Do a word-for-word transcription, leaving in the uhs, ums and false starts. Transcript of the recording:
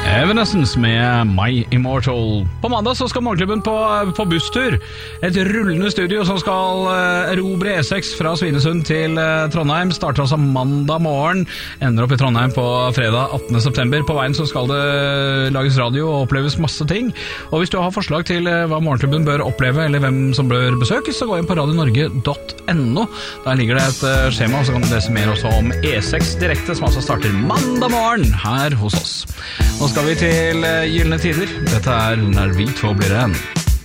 Evanescence med My Immortal. På mandag så skal Morgenklubben på, på busstur. Et rullende studio som skal uh, erobre E seks fra Svinesund til uh, Trondheim. Starter altså mandag morgen. Ender opp i Trondheim på fredag attende september. På veien så skal det lages radio og oppleves masse ting. Og hvis du har forslag til uh, hva Morgenklubben bør oppleve, eller hvem som bør besøkes, så gå inn på radio norge punktum no. Der ligger det et uh, skjema, og så kan du lese mer også om E seks direkte, som altså starter mandag morgen her hos oss. Nå skal vi til Gyllene Tider. Dette er Når vi to blir en.